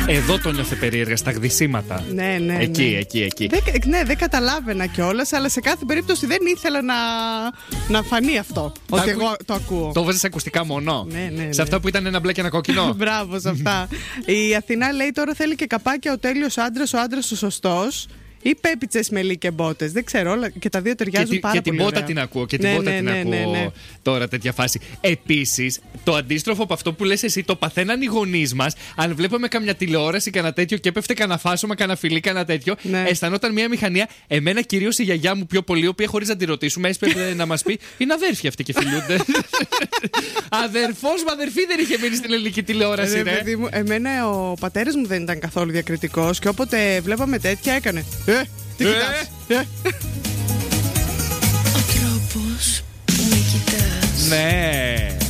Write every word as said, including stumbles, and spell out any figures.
Εδώ το νιώθε περίεργα, στα γδυσίματα. Ναι, ναι. Εκεί, ναι. εκεί, εκεί. Δεν, ναι, δεν καταλάβαινα κιόλας, αλλά σε κάθε περίπτωση δεν ήθελα να, να φανεί αυτό. Τα ότι ακού... εγώ το ακούω. Το βάζεις ακουστικά μόνο. Ναι, ναι, ναι. Σε αυτά που ήταν ένα μπλε και ένα κόκκινο. Μπράβο σε αυτά. Η Αθηνά λέει τώρα θέλει και καπάκια ο τέλειος άντρας, ο άντρας ο σωστός. Ή πέπιτσες με λί και μπότες. Δεν ξέρω, όλα και τα δύο ταιριάζουν και, πάρα και πολύ. Και την μπότα ωραία. την ακούω. Και την ναι, μπότα ναι, την ναι, ακούω ναι, ναι. τώρα, τέτοια φάση. Επίσης, το αντίστροφο από αυτό που λες εσύ, το παθαίναν οι γονείς μας. Αν βλέπαμε καμιά τηλεόραση, κανένα τέτοιο και έπεφτε κανένα φάσομα, κανένα φιλί, κανένα τέτοιο, ναι. αισθανόταν μια μηχανία. Εμένα κυρίως η γιαγιά μου πιο πολύ, η οποία χωρίς να τη ρωτήσουμε, έσπευε να μας πει: είναι αδέρφια αυτοί και φιλούνται. Αδερφός με αδερφή δεν είχε μείνει στην ελληνική τηλεόραση, ε, ρε. παιδί μου, εμένα ο πατέρας μου δεν ήταν καθόλου διακριτικός και όποτε βλέπαμε τέτοια έκανε. Ε, τι κοιτάς, ε. Ο τρόπος που με κοιτάς. Ναι.